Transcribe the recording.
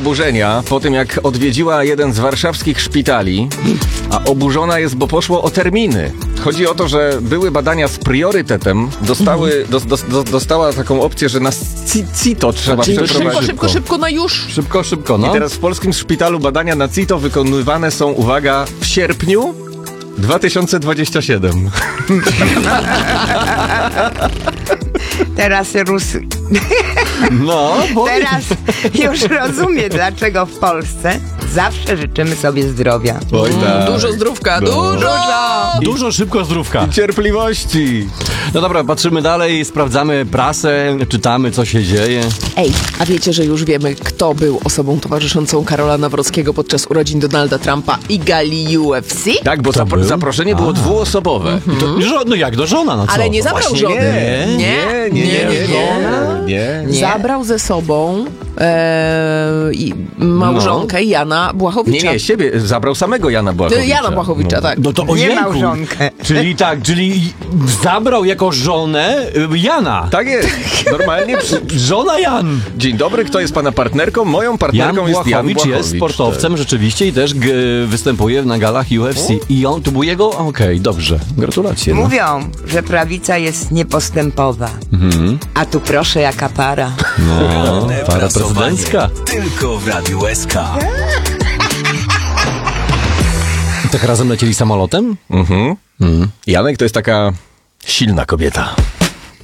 oburzenia po tym, jak odwiedziła jeden z warszawskich szpitali, a oburzona jest, bo poszło o terminy. Chodzi o to, że były badania z priorytetem, dostała taką opcję, że na CITO trzeba przeprowadzić. Szybko, no już. Szybko, no. I teraz w polskim szpitalu badania na CITO wykonywane są, uwaga, w sierpniu 2027. Teraz Teraz już rozumiem, dlaczego w Polsce zawsze życzymy sobie zdrowia. Oj, tak. Dużo zdrówka, Dużo szybko zdrówka. I cierpliwości. No dobra, patrzymy dalej, sprawdzamy prasę, czytamy, co się dzieje. Ej, a wiecie, że już wiemy, kto był osobą towarzyszącą Karola Nawrockiego podczas urodzin Donalda Trumpa i gali UFC? Tak, bo zaproszenie było dwuosobowe. No jak do żona, no co? Ale nie zabrał żony. Nie. Zabrał ze sobą małżonkę Jana Błachowicza. Nie, siebie. Zabrał samego Jana Błachowicza. Jana Błachowicza, tak. No to Nie ojejku. małżonkę. Czyli zabrał jako żonę Jana. Tak jest. Normalnie. Żona Jan. Dzień dobry, kto jest pana partnerką? Moją partnerką Jan jest Jan Błachowicz. Błachowicz. Jest sportowcem rzeczywiście i też występuje na galach UFC. I on, to był jego? Okej, dobrze. Gratulacje. No. Mówią, że prawica jest niepostępowa. A tu proszę, jaka para. No, para prezydencka. Tylko w Radiu SK. Tak razem lecieli samolotem? Janek to jest taka silna kobieta.